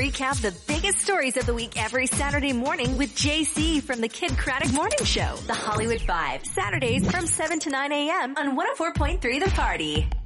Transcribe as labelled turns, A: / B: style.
A: recap the biggest stories of the week every Saturday morning with JC from the Kid Craddock Morning Show. The Hollywood Five. Saturdays from 7 to 9 a.m. on 104.3 The Party.